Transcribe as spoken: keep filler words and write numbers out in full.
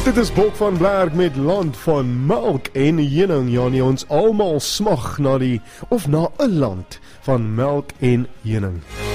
Dit is Bok van Blerk met Land van Melk en Heuning. Ja nee, ons almal smag na die, of na 'n land van melk en heuning.